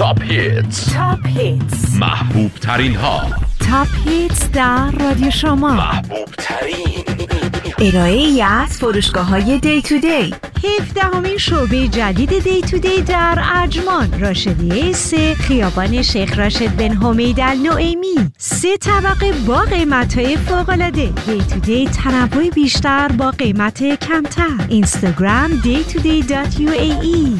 تاپ هیتس محبوب ترین ها. تاپ هیتس در رادیو شما. محبوب ترین ارائه ای از فروشگاه‌های دی تو دی. 17مین شعبه جدید دی تو دی در اجمان، راشدیه 3، خیابان شیخ راشد بن حمید النعیمی. 3 طبقه با قیمت‌های فوق‌العاده. دی تو دی تنوع بیشتر با قیمت کمتر. اینستاگرام day2day.uae.